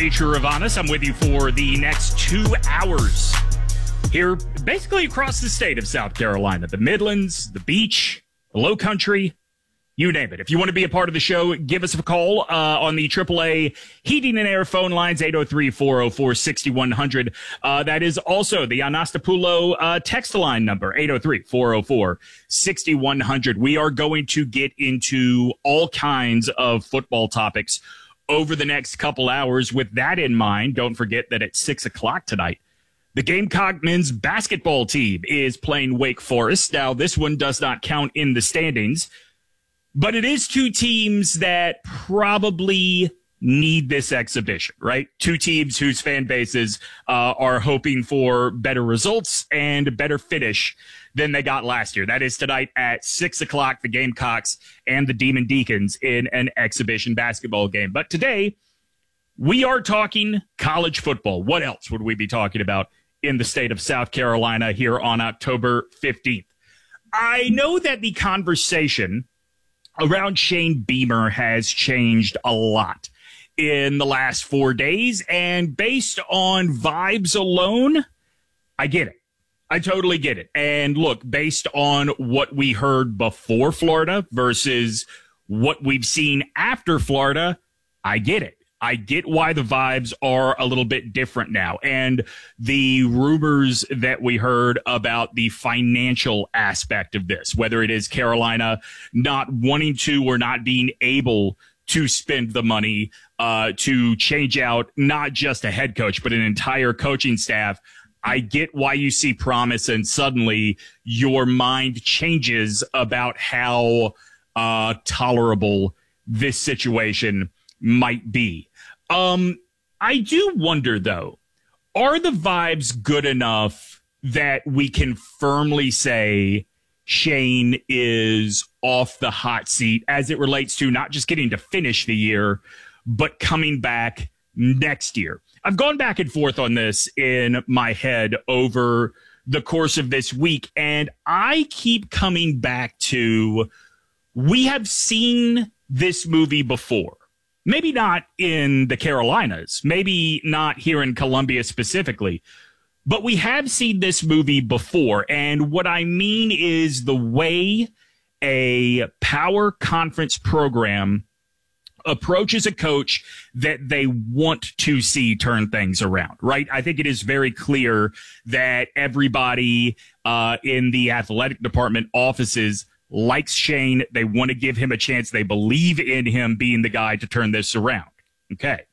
Dimitri Ravanas. I'm with you for the next 2 hours here, basically across the state of South Carolina. The Midlands, the beach, the low country, you name it. If you want to be a part of the show, give us a call on the AAA Heating and Air phone lines, 803-404-6100. That is also the Anastapulo text line number, 803-404-6100. We are going to get into all kinds of football topics over the next couple hours. With that in mind, don't forget that at 6 o'clock tonight, the Gamecock men's basketball team is playing Wake Forest. Now, this one does not count in the standings, but it is two teams that probably need this exhibition, right? Two teams whose fan bases are hoping for better results and better finish than they got last year. That is tonight at 6 o'clock, the Gamecocks and the Demon Deacons in an exhibition basketball game. But today, we are talking college football. What else would we be talking about in the state of South Carolina here on October 15th? I know that the conversation around Shane Beamer has changed a lot in the last 4 days, and based on vibes alone, I get it. I totally get it. And look, based on what we heard before Florida versus what we've seen after Florida, I get it. I get why the vibes are a little bit different now. And the rumors that we heard about the financial aspect of this, whether it is Carolina not wanting to or not being able to spend the money to change out not just a head coach, but an entire coaching staff, I get why you see promise and suddenly your mind changes about how tolerable this situation might be. I do wonder, though, are the vibes good enough that we can firmly say Shane is off the hot seat as it relates to not just getting to finish the year, but coming back next year? I've gone back and forth on this in my head over the course of this week, and I keep coming back to we have seen this movie before. Maybe not in the Carolinas, maybe not here in Columbia specifically, but we have seen this movie before. And what I mean is the way a power conference program approaches a coach that they want to see turn things around, right? I think it is very clear that everybody in the athletic department offices likes Shane. They want to give him a chance. They believe in him being the guy to turn this around. Okay.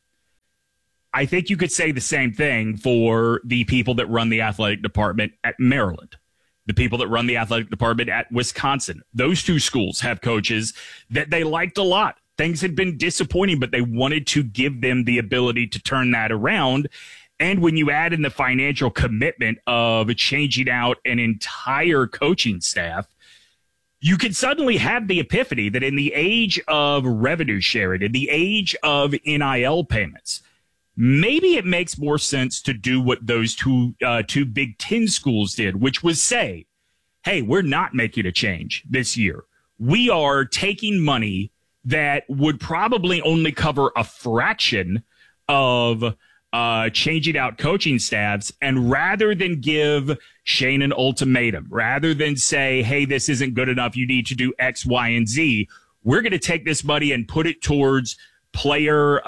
I think you could say the same thing for the people that run the athletic department at Maryland, the people that run the athletic department at Wisconsin. Those two schools have coaches that they liked a lot. Things had been disappointing, but they wanted to give them the ability to turn that around. And when you add in the financial commitment of changing out an entire coaching staff, you can suddenly have the epiphany that in the age of revenue sharing, in the age of NIL payments, maybe it makes more sense to do what those two Big Ten schools did, which was say, hey, we're not making a change this year. We are taking money that would probably only cover a fraction of changing out coaching staffs, and rather than give Shane an ultimatum, rather than say, hey, this isn't good enough, you need to do X, Y, and Z, we're going to take this money and put it towards player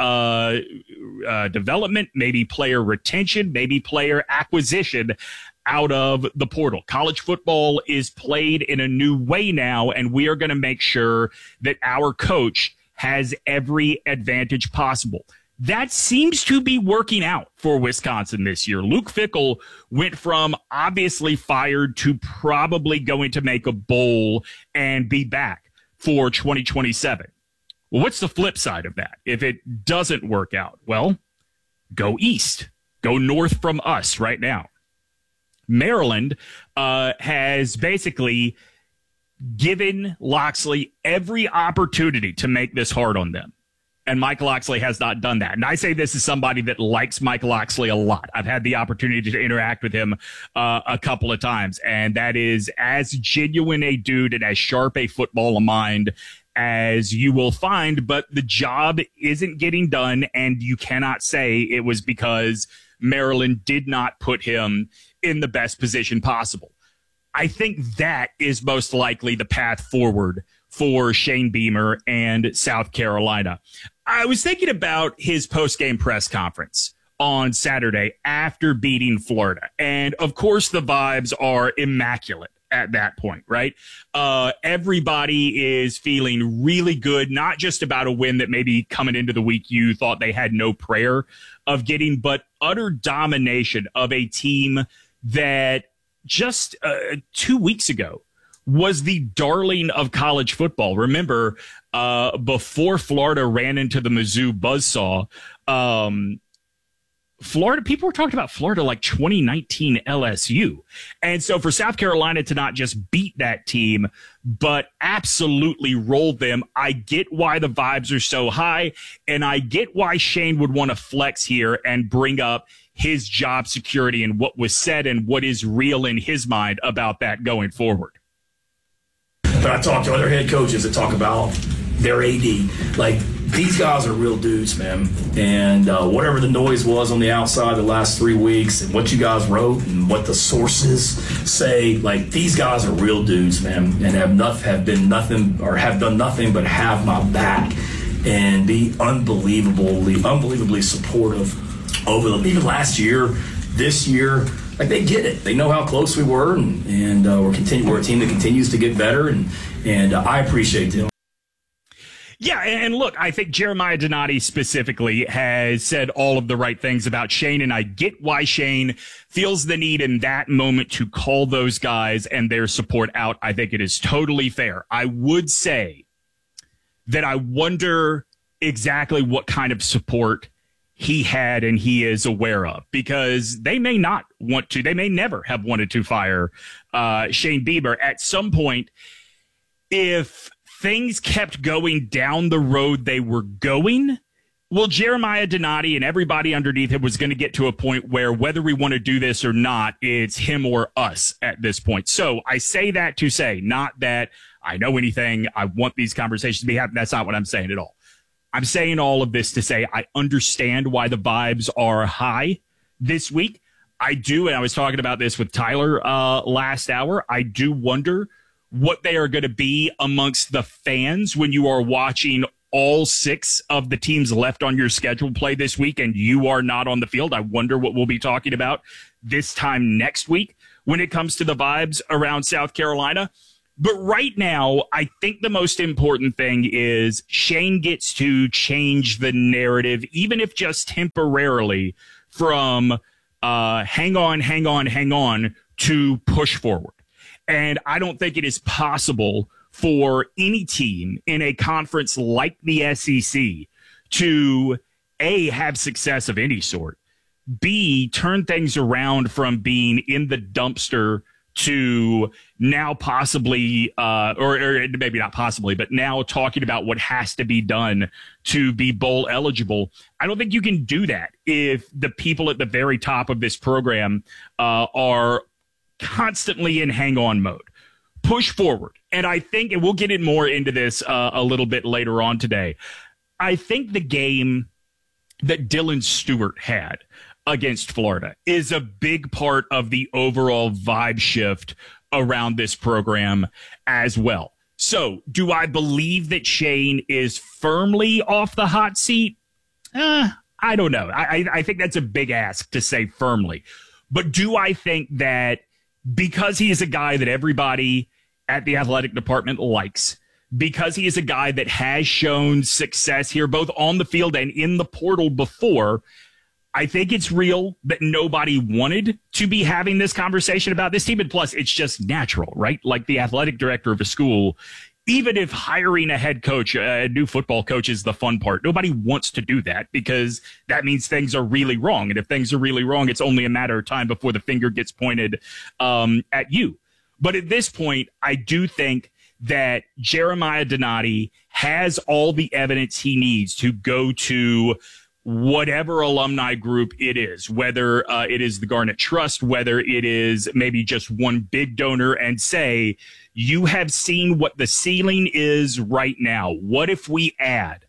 development, maybe player retention, maybe player acquisition out of the portal. College football is played in a new way now, and we are going to make sure that our coach has every advantage possible. That seems to be working out for Wisconsin this year. Luke Fickell went from obviously fired to probably going to make a bowl and be back for 2027. Well, what's the flip side of that? If it doesn't work out, well, go east. Go north from us right now. Maryland has basically given Locksley every opportunity to make this hard on them. And Mike Locksley has not done that. And I say this as somebody that likes Mike Locksley a lot. I've had the opportunity to interact with him a couple of times. And that is as genuine a dude and as sharp a football mind as you will find, but the job isn't getting done, and you cannot say it was because Maryland did not put him in the best position possible. I think that is most likely the path forward for Shane Beamer and South Carolina. I was thinking about his post-game press conference on Saturday after beating Florida, and of course the vibes are immaculate at that point, right? Everybody is feeling really good, not just about a win that maybe coming into the week you thought they had no prayer of getting, but utter domination of a team that just 2 weeks ago was the darling of college football. Remember, before Florida ran into the Mizzou buzzsaw, Florida, people were talking about Florida like 2019 LSU. And so for South Carolina to not just beat that team, but absolutely roll them, I get why the vibes are so high, and I get why Shane would want to flex here and bring up his job security and what was said and what is real in his mind about that going forward. But I talk to other head coaches that talk about their AD. Like, these guys are real dudes, man. And whatever the noise was on the outside the last 3 weeks and what you guys wrote and what the sources say, like, these guys are real dudes, man, and have done nothing but have my back and be unbelievably supportive over them. Even last year, this year, like, they get it. They know how close we were, and we're a team that continues to get better, and I appreciate them. Yeah, and look, I think Jeremiah Donati specifically has said all of the right things about Shane, and I get why Shane feels the need in that moment to call those guys and their support out. I think it is totally fair. I would say that I wonder exactly what kind of support he had and he is aware of, because they may not want to, they may never have wanted to fire Shane Beamer at some point. If things kept going down the road they were going, well, Jeremiah Donati and everybody underneath him was going to get to a point where whether we want to do this or not, it's him or us at this point. So I say that to say, not that I know anything, I want these conversations to be happening. That's not what I'm saying at all. I'm saying all of this to say I understand why the vibes are high this week. I do, and I was talking about this with Tyler last hour, I do wonder what they are going to be amongst the fans when you are watching all 6 of the teams left on your schedule play this week and you are not on the field. I wonder what we'll be talking about this time next week when it comes to the vibes around South Carolina. But right now, I think the most important thing is Shane gets to change the narrative, even if just temporarily, from hang on to push forward. And I don't think it is possible for any team in a conference like the SEC to, A, have success of any sort, B, turn things around from being in the dumpster to now possibly, or maybe not possibly, but now talking about what has to be done to be bowl eligible. I don't think you can do that if the people at the very top of this program are constantly in hang-on mode. Push forward. And I think, and we'll get in more into this a little bit later on today, I think the game that Dylan Stewart had against Florida is a big part of the overall vibe shift around this program as well. So, do I believe that Shane is firmly off the hot seat? I don't know. I think that's a big ask to say firmly. But do I think that because he is a guy that everybody at the athletic department likes, because he is a guy that has shown success here, both on the field and in the portal before, I think it's real that nobody wanted to be having this conversation about this team. And plus, it's just natural, right? Like the athletic director of a school, even if hiring a head coach, a new football coach is the fun part, nobody wants to do that because that means things are really wrong. And if things are really wrong, it's only a matter of time before the finger gets pointed at you. But at this point, I do think that Jeremiah Donati has all the evidence he needs to go to whatever alumni group it is, whether it is the Garnet Trust, whether it is maybe just one big donor, and say, you have seen what the ceiling is right now. What if we add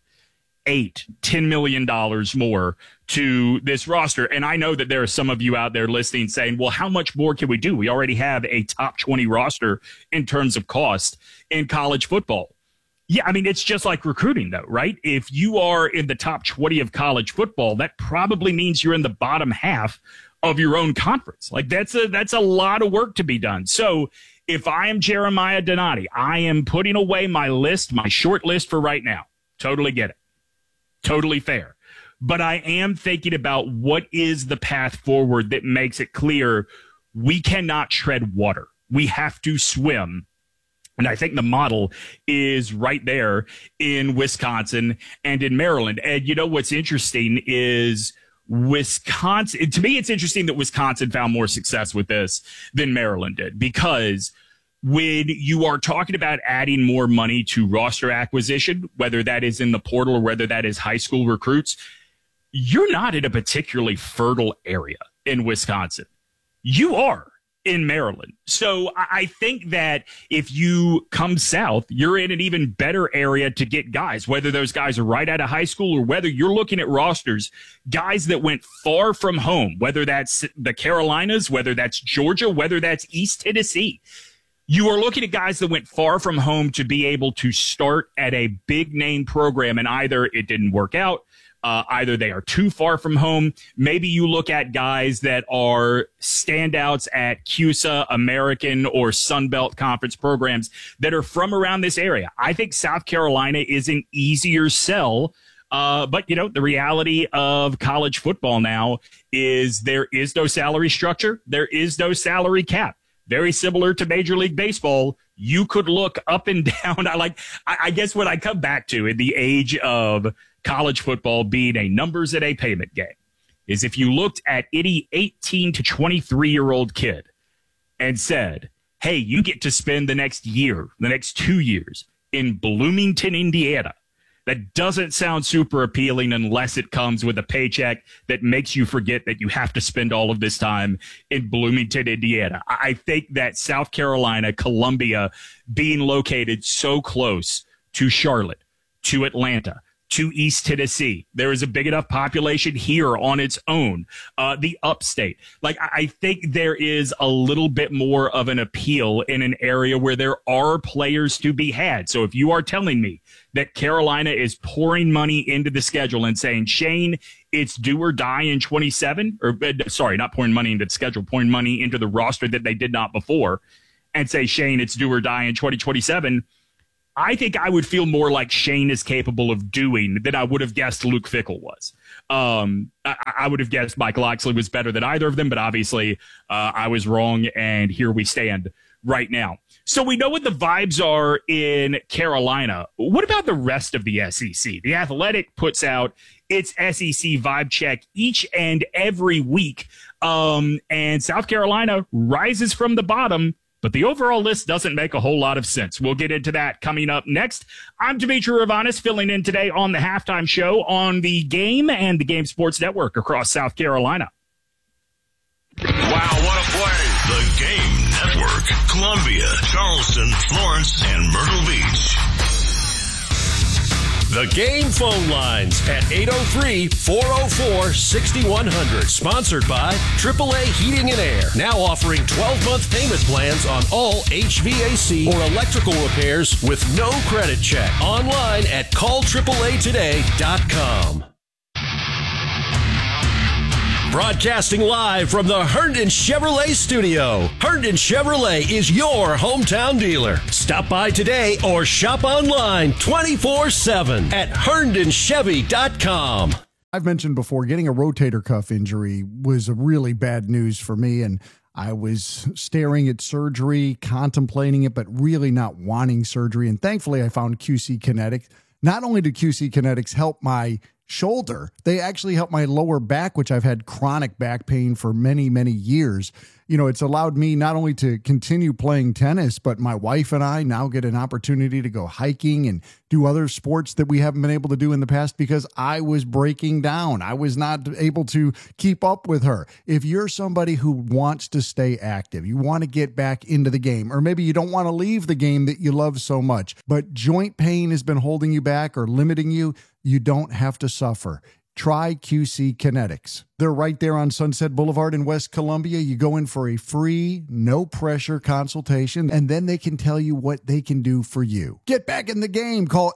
$8-10 million more to this roster? And I know that there are some of you out there listening saying, well, how much more can we do? We already have a top 20 roster in terms of cost in college football. Yeah, I mean, it's just like recruiting, though, right? If you are in the top 20 of college football, that probably means you're in the bottom half of your own conference. Like, that's a lot of work to be done. So if I am Jeremiah Donati, I am putting away my list, my short list for right now. Totally get it. Totally fair. But I am thinking about what is the path forward that makes it clear we cannot tread water. We have to swim. And I think the model is right there in Wisconsin and in Maryland. And you know what's interesting is Wisconsin. To me, it's interesting that Wisconsin found more success with this than Maryland did, because when you are talking about adding more money to roster acquisition, whether that is in the portal or whether that is high school recruits, you're not in a particularly fertile area in Wisconsin. You are in Maryland. So I think that if you come south, you're in an even better area to get guys, whether those guys are right out of high school or whether you're looking at rosters, guys that went far from home, whether that's the Carolinas, whether that's Georgia, whether that's East Tennessee. You are looking at guys that went far from home to be able to start at a big name program, and either it didn't work out, either they are too far from home. Maybe you look at guys that are standouts at CUSA, American, or Sun Belt Conference programs that are from around this area. I think South Carolina is an easier sell. But, you know, the reality of college football now is there is no salary structure. There is no salary cap. Very similar to Major League Baseball. You could look up and down. I guess what I come back to in the age of college football being a numbers and a payment game is if you looked at any 18 to 23-year-old kid and said, hey, you get to spend the next year, the next 2 years in Bloomington, Indiana. That doesn't sound super appealing unless it comes with a paycheck that makes you forget that you have to spend all of this time in Bloomington, Indiana. I think that South Carolina, Columbia, being located so close to Charlotte, to Atlanta, to East Tennessee, there is a big enough population here on its own. The upstate. Like, I think there is a little bit more of an appeal in an area where there are players to be had. So if you are telling me that Carolina is pouring money into the schedule and saying, Shane, it's do or die in 27, or sorry, not pouring money into the schedule, pouring money into the roster that they did not before, and say, Shane, it's do or die in 2027, I think I would feel more like Shane is capable of doing than I would have guessed Luke Fickell was. I would have guessed Mike Locksley was better than either of them, but obviously I was wrong, and here we stand right now. So we know what the vibes are in Carolina. What about the rest of the SEC? The Athletic puts out its SEC vibe check each and every week, and South Carolina rises from the bottom, but the overall list doesn't make a whole lot of sense. We'll get into that coming up next. I'm Dimitri Ravanis, filling in today on the Halftime Show on the Game and the Game Sports Network across South Carolina. Wow, what a play. The Game Network, Columbia, Charleston, Florence, and Myrtle Beach. The Game phone lines at 803-404-6100. Sponsored by AAA Heating and Air. Now offering 12-month payment plans on all HVAC or electrical repairs with no credit check. Online at callAAAtoday.com. Broadcasting live from the Herndon Chevrolet studio. Herndon Chevrolet is your hometown dealer. Stop by today or shop online 24/7 at HerndonChevy.com. I've mentioned before, getting a rotator cuff injury was really bad news for me, and I was staring at surgery, contemplating it, but really not wanting surgery. And thankfully, I found QC Kinetics. Not only did QC Kinetics help my shoulder. They actually help my lower back, which I've had chronic back pain for many, many years. You know, it's allowed me not only to continue playing tennis, but my wife and I now get an opportunity to go hiking and do other sports that we haven't been able to do in the past because I was breaking down. I was not able to keep up with her. If you're somebody who wants to stay active, you want to get back into the game, or maybe you don't want to leave the game that you love so much, but joint pain has been holding you back or limiting you, you don't have to suffer. Try QC Kinetics. They're right there on Sunset Boulevard in West Columbia. You go in for a free, no-pressure consultation, and then they can tell you what they can do for you. Get back in the game. Call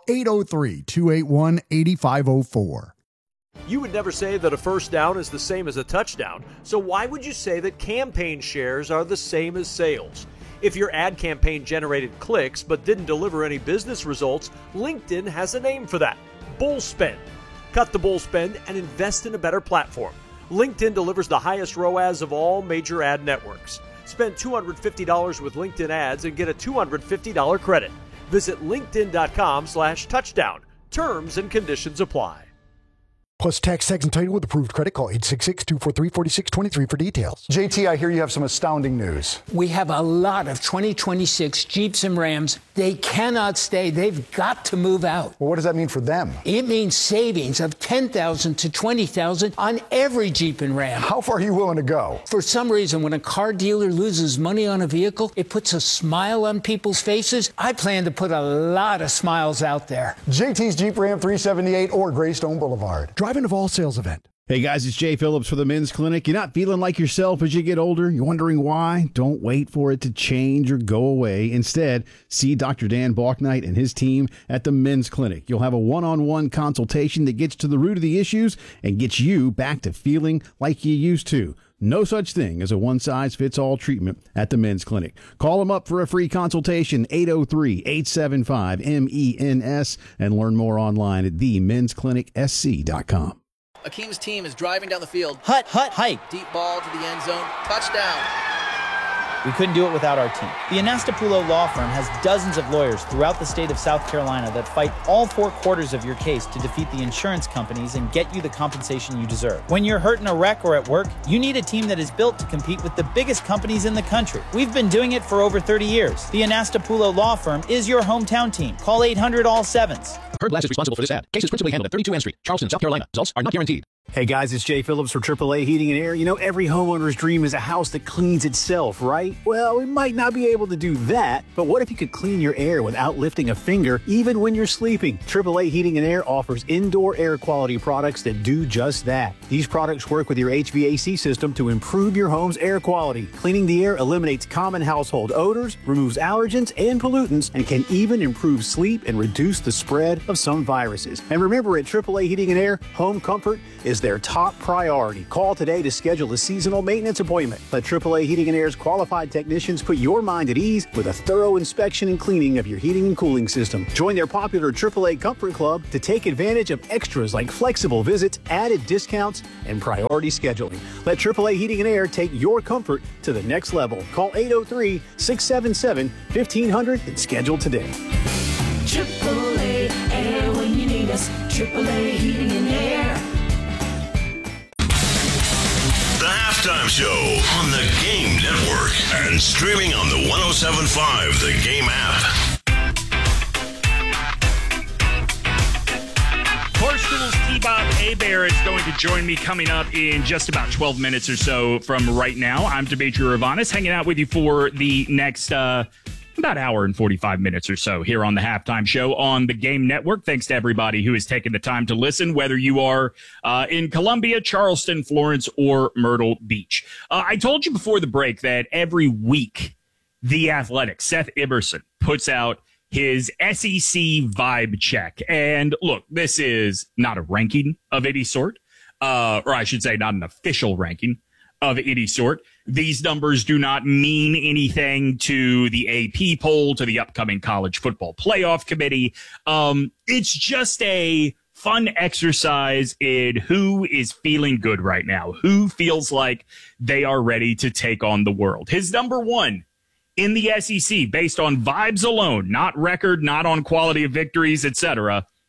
803-281-8504. You would never say that a first down is the same as a touchdown, so why would you say that campaign shares are the same as sales? If your ad campaign generated clicks but didn't deliver any business results, LinkedIn has a name for that: bull spend. Cut the bull spend and invest in a better platform. LinkedIn delivers the highest ROAS of all major ad networks. Spend $250 with LinkedIn ads and get a $250 credit. Visit linkedin.com/touchdown. Terms and conditions apply. Plus tax and title with approved credit. Call 866-243-4623 for details. JT, I hear you have some astounding news. We have a lot of 2026 Jeeps and Rams. They cannot stay. They've got to move out. Well, what does that mean for them? It means savings of $10,000 to $20,000 on every Jeep and Ram. How far are you willing to go? For some reason, when a car dealer loses money on a vehicle, it puts a smile on people's faces. I plan to put a lot of smiles out there. JT's Jeep Ram 378 or Greystone Boulevard. Drive-in of all sales event. Hey guys, it's Jay Phillips for the Men's Clinic. You're not feeling like yourself as you get older? You're wondering why? Don't wait for it to change or go away. Instead, see Dr. Dan Balknight and his team at the Men's Clinic. You'll have a one-on-one consultation that gets to the root of the issues and gets you back to feeling like you used to. No such thing as a one-size-fits-all treatment at the Men's Clinic. Call them up for a free consultation, 803-875-MENS, and learn more online at themensclinicsc.com. Akeem's team is driving down the field. Hike. Deep ball to the end zone. Touchdown. We couldn't do it without our team. The Anastapoulo Law Firm has dozens of lawyers throughout the state of South Carolina that fight all 4 quarters of your case to defeat the insurance companies and get you the compensation you deserve. When you're hurt in a wreck or at work, you need a team that is built to compete with the biggest companies in the country. We've been doing it for over 30 years. The Anastapoulo Law Firm is your hometown team. Call 800-ALL-7s. Heard Glass is responsible for this ad. Case is principally handled at 32 N Street, Charleston, South Carolina. Results are not guaranteed. Hey guys, it's Jay Phillips for AAA Heating and Air. You know, every homeowner's dream is a house that cleans itself, right? Well, we might not be able to do that, but what if you could clean your air without lifting a finger, even when you're sleeping? AAA Heating and Air offers indoor air quality products that do just that. These products work with your HVAC system to improve your home's air quality. Cleaning the air eliminates common household odors, removes allergens and pollutants, and can even improve sleep and reduce the spread of some viruses. And remember, at AAA Heating and Air, home comfort is their top priority. Call today to schedule a seasonal maintenance appointment. Let AAA Heating and Air's qualified technicians put your mind at ease with a thorough inspection and cleaning of your heating and cooling system. Join their popular AAA Comfort Club to take advantage of extras like flexible visits, added discounts, and priority scheduling. Let AAA Heating and Air take your comfort to the next level. Call 803-677-1500 and schedule today. AAA Air when you need us. AAA Heating and Air. The Halftime Show on the Game Network and streaming on the 107.5 The Game app. Barstool's T-Bob Hebert is going to join me coming up in just about 12 minutes or so from right now. I'm Demetri Ravanis, hanging out with you for the next about hour and 45 minutes or so here on the Halftime Show on the Game Network. Thanks to everybody who has taken the time to listen, whether you are in Columbia, Charleston, Florence, or Myrtle Beach. I told you before the break that every week, The Athletic, Seth Iverson, puts out his SEC vibe check. And look, this is not a ranking of any sort, or I should say not an official ranking of any sort. These numbers do not mean anything to the AP poll, to the upcoming college football playoff committee. It's just a fun exercise in who is feeling good right now, who feels like they are ready to take on the world. His number one in the SEC, based on vibes alone, not record, not on quality of victories, etc.,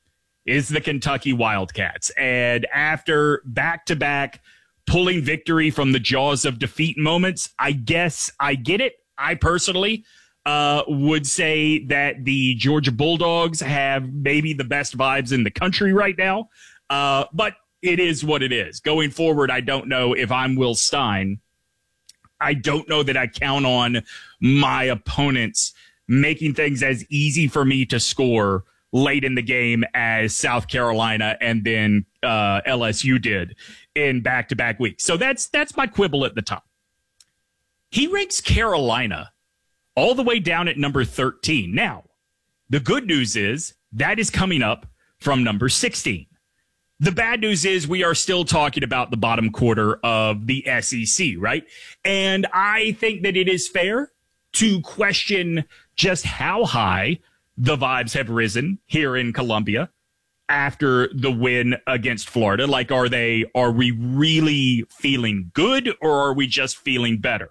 is the Kentucky Wildcats. And after back-to-back pulling victory from the jaws of defeat moments, I guess I get it. I personally would say that the Georgia Bulldogs have maybe the best vibes in the country right now. But it is what it is. Going forward, I don't know if I'm Will Stein. I don't know that I count on my opponents making things as easy for me to score late in the game as South Carolina and then LSU did in back-to-back weeks. So that's my quibble at the top. He ranks Carolina all the way down at number 13. Now, the good news is that is coming up from number 16. The bad news is we are still talking about the bottom quarter of the SEC, right? And I think that it is fair to question just how high the vibes have risen here in Columbia after the win against Florida. Like, are we really feeling good, or are we just feeling better?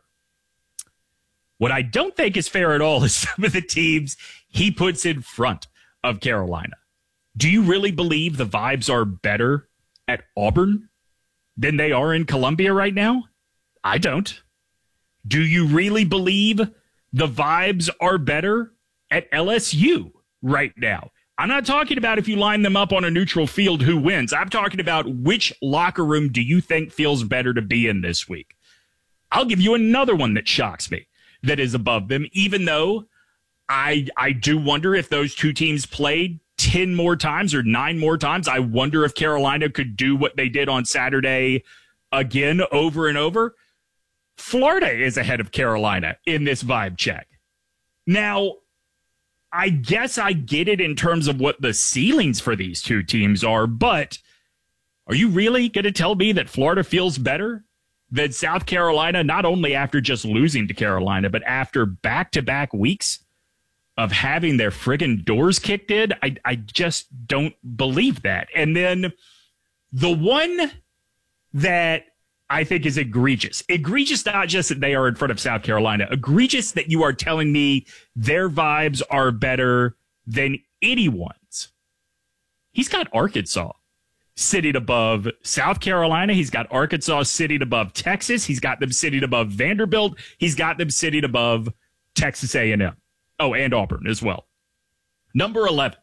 What I don't think is fair at all is some of the teams he puts in front of Carolina. Do you really believe the vibes are better at Auburn than they are in Columbia right now? I don't. Do you really believe the vibes are better at LSU right now? I'm not talking about if you line them up on a neutral field who wins. I'm talking about which locker room do you think feels better to be in this week? I'll give you another one that shocks me that is above them, even though I do wonder if those two teams played 10 more times or 9 more times. I wonder if Carolina could do what they did on Saturday again over and over. Florida is ahead of Carolina in this vibe check. Now, I guess I get it in terms of what the ceilings for these two teams are, but are you really going to tell me that Florida feels better than South Carolina, not only after just losing to Carolina, but after back-to-back weeks of having their friggin' doors kicked in? I just don't believe that. And then the one that I think is egregious not just that they are in front of South Carolina, egregious that you are telling me their vibes are better than anyone's. He's got Arkansas sitting above South Carolina. He's got Arkansas sitting above Texas. He's got them sitting above Vanderbilt. He's got them sitting above Texas A&M. Oh, and Auburn as well. Number 11.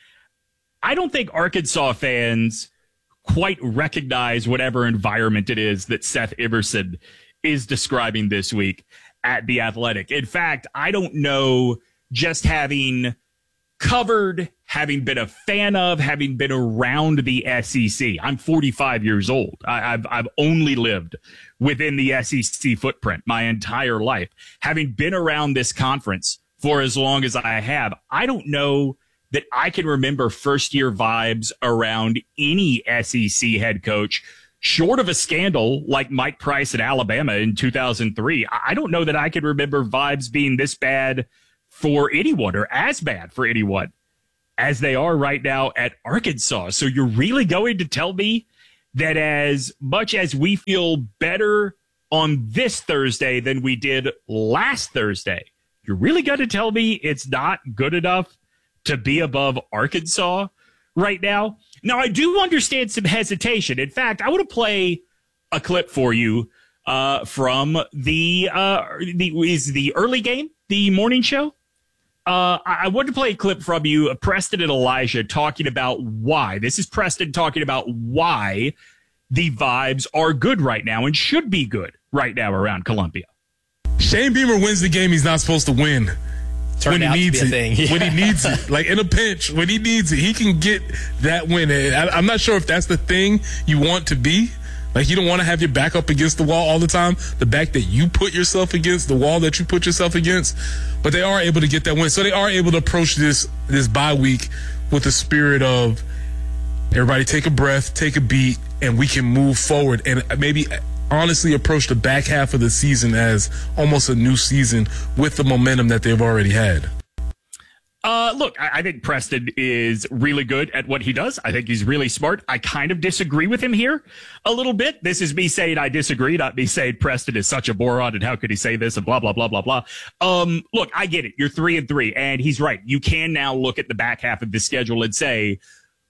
I don't think Arkansas fans quite recognize whatever environment it is that Seth Iverson is describing this week at The Athletic. In fact, I don't know, just having covered, having been a fan of, having been around the SEC. I'm 45 years old. I've only lived within the SEC footprint my entire life. Having been around this conference for as long as I have, I don't know that I can remember first-year vibes around any SEC head coach, short of a scandal like Mike Price at Alabama in 2003. I don't know that I can remember vibes being this bad for anyone, or as bad for anyone as they are right now at Arkansas. So you're really going to tell me that as much as we feel better on this Thursday than we did last Thursday, you're really going to tell me it's not good enough to be above Arkansas right now? Now, I do understand some hesitation. In fact, I want to play a clip for you from the early game, the morning show. I want to play a clip from you, Preston and Elijah, talking about why. This is Preston talking about why the vibes are good right now and should be good right now around Columbia. Shane Beamer wins the game he's not supposed to win. When he needs it. Yeah. When he needs it. Like in a pinch, when he needs it, he can get that win. And I'm not sure if that's the thing you want to be. Like, you don't want to have your back up against the wall all the time. The back that you put yourself against, the wall that you put yourself against. But they are able to get that win. So they are able to approach this bye week with the spirit of everybody take a breath, take a beat, and we can move forward. And maybe honestly approach the back half of the season as almost a new season with the momentum that they've already had. Look, I think Preston is really good at what he does. I think he's really smart. I kind of disagree with him here a little bit. This is me saying I disagree, not me saying Preston is such a moron and how could he say this and blah, blah, blah, blah, blah. Look, I get it. You're 3-3, and he's right. You can now look at the back half of the schedule and say,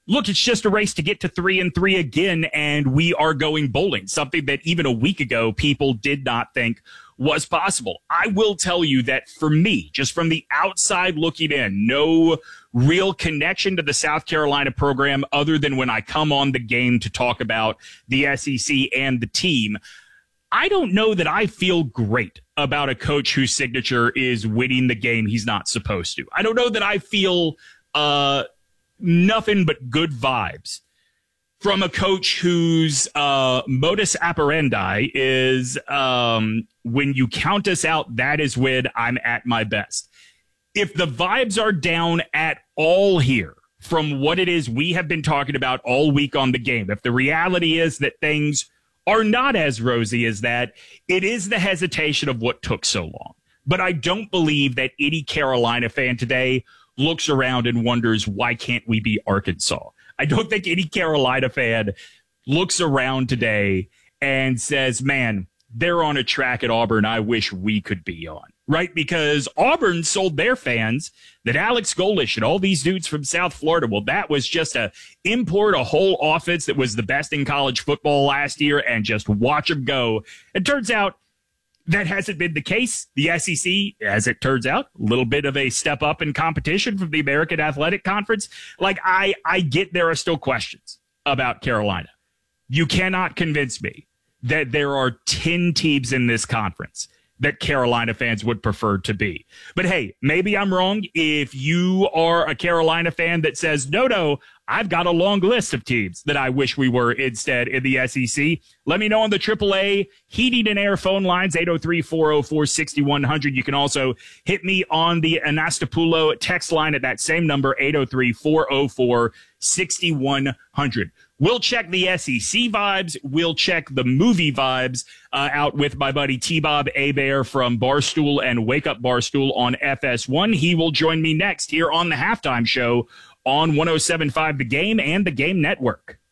look, it's just a race to get to 3-3 again, and we are going bowling, something that even a week ago people did not think was possible. I will tell you that for me, just from the outside looking in, no real connection to the South Carolina program other than when I come on the game to talk about the SEC and the team. I don't know that I feel great about a coach whose signature is winning the game he's not supposed to. I don't know that I feel nothing but good vibes from a coach whose modus operandi is when you count us out, that is when I'm at my best. If the vibes are down at all here from what it is we have been talking about all week on the game, if the reality is that things are not as rosy as that, it is the hesitation of what took so long. But I don't believe that any Carolina fan today looks around and wonders, why can't we be Arkansas? I don't think any Carolina fan looks around today and says, man, they're on a track at Auburn I wish we could be on, right? Because Auburn sold their fans that Alex Golesh and all these dudes from South Florida, well, that was just a whole offense that was the best in college football last year and just watch them go. It turns out that hasn't been the case. The SEC, as it turns out, a little bit of a step up in competition from the American Athletic Conference. Like, I get there are still questions about Carolina. You cannot convince me that there are 10 teams in this conference that Carolina fans would prefer to be. But hey, maybe I'm wrong. If you are a Carolina fan that says, no, I've got a long list of teams that I wish we were instead in the SEC, let me know on the AAA Heating and Air phone lines, 803-404-6100. You can also hit me on the Anastapulo text line at that same number, 803-404-6100. We'll check the SEC vibes. We'll check the movie vibes out with my buddy T-Bob Hebert from Barstool and Wake Up Barstool on FS1. He will join me next here on the Halftime Show on 107.5 The Game and the Game Network.